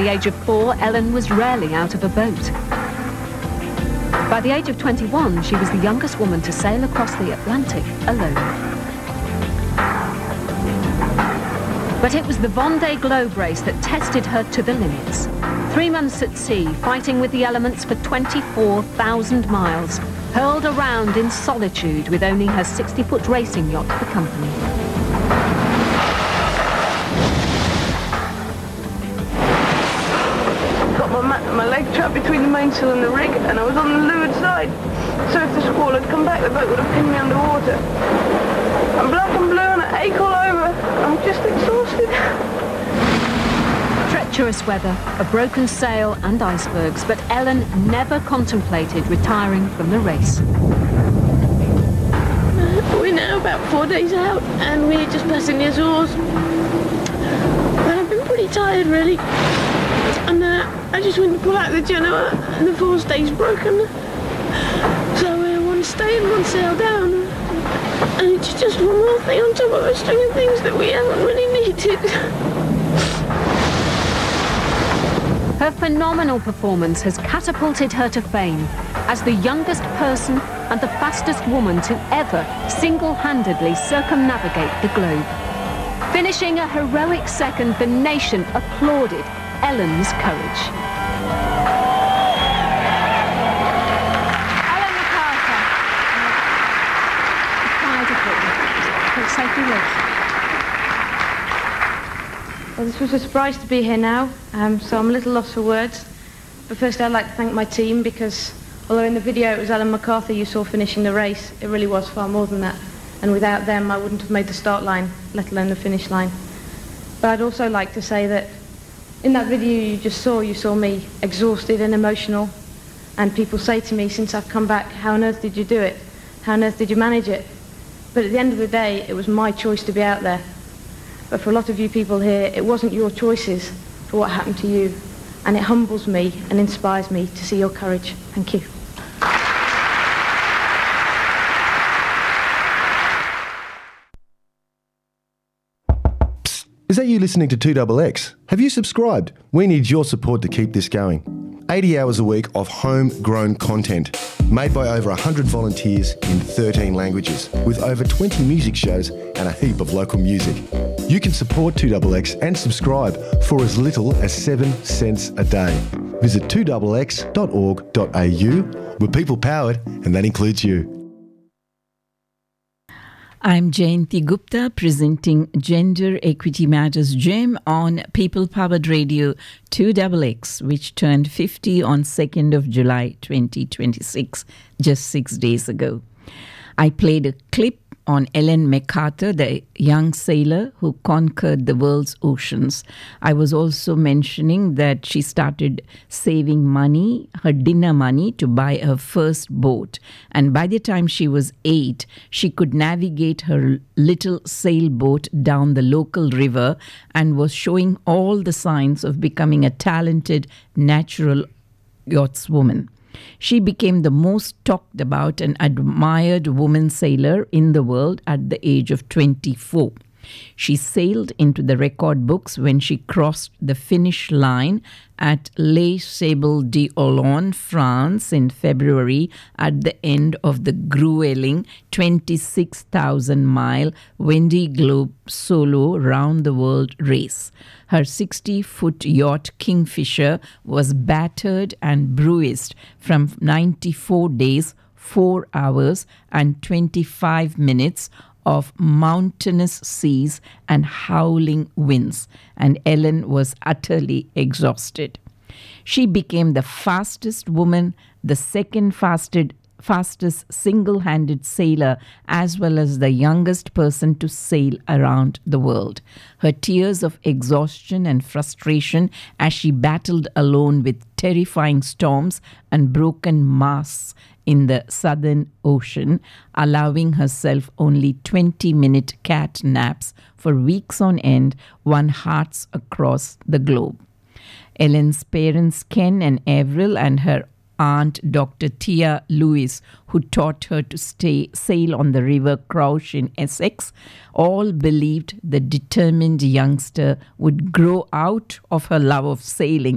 the age of 4, Ellen was rarely out of a boat. By the age of 21, she was the youngest woman to sail across the Atlantic alone. But it was the Vendée Globe race that tested her to the limits. 3 months at sea, fighting with the elements for 24,000 miles, hurled around in solitude with only her 60-foot racing yacht for company. My leg trapped between the mainsail and the rig, and I was on the leeward side. So if the squall had come back, the boat would have pinned me underwater. I'm black and blue and I ache all over. I'm just exhausted. Treacherous weather, a broken sail and icebergs, but Ellen never contemplated retiring from the race. We're now about 4 days out, and we're just passing the Azores. But I've been pretty tired, really. And I just went to pull out the Genoa, and the forestay's broken. So one stay and one sail down. And it's just one more thing on top of a string of things that we haven't really needed. Her phenomenal performance has catapulted her to fame as the youngest person and the fastest woman to ever single-handedly circumnavigate the globe. Finishing a heroic second, the nation applauded Ellen's courage. Ellen MacArthur. Safety lift. Well, this was a surprise to be here now, so I'm a little lost for words. But first I'd like to thank my team, because although in the video it was Ellen MacArthur you saw finishing the race, it really was far more than that. And without them I wouldn't have made the start line, let alone the finish line. But I'd also like to say that in that video you saw me exhausted and emotional, and people say to me since I've come back, how on earth did you do it? How on earth did you manage it? But at the end of the day, it was my choice to be out there. But for a lot of you people here, it wasn't your choices for what happened to you, and it humbles me and inspires me to see your courage. Thank you. Is that you listening to 2XX? Have you subscribed? We need your support to keep this going. 80 hours a week of homegrown content, made by over 100 volunteers in 13 languages, with over 20 music shows and a heap of local music. You can support 2XX and subscribe for as little as 7 cents a day. Visit 2xx.org.au. We're people powered, and that includes you. I'm Jayanti Gupta, presenting Gender Equity Matters GEM on People Powered Radio 2XX, which turned 50 on 2nd of July 2026, just 6 days ago. I played a clip on Ellen MacArthur, the young sailor who conquered the world's oceans. I was also mentioning that she started saving money, her dinner money, to buy her first boat. And by the time she was 8, she could navigate her little sailboat down the local river and was showing all the signs of becoming a talented natural yachtswoman. She became the most talked about and admired woman sailor in the world at the age of 24. She sailed into the record books when she crossed the finish line at Les Sables d'Olonne, France in February at the end of the grueling 26,000-mile Vendée Globe solo round-the-world race. Her 60-foot yacht Kingfisher was battered and bruised from 94 days, 4 hours and 25 minutes of mountainous seas and howling winds, and Ellen was utterly exhausted. She became the fastest woman, the second fastest single-handed sailor, as well as the youngest person to sail around the world. Her tears of exhaustion and frustration as she battled alone with terrifying storms and broken masts in the Southern Ocean, allowing herself only 20-minute cat naps for weeks on end, won hearts across the globe. Ellen's parents, Ken and Avril, and her aunt, Dr. Tia Lewis, who taught her to sail on the River Crouch in Essex, all believed the determined youngster would grow out of her love of sailing